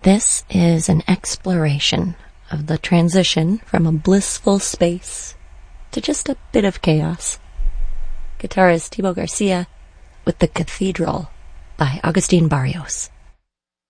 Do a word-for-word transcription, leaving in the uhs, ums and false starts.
This is an exploration of the transition from a blissful space to just a bit of chaos. Guitarist Thibaut Garcia with The Cathedral by Agustin Barrios.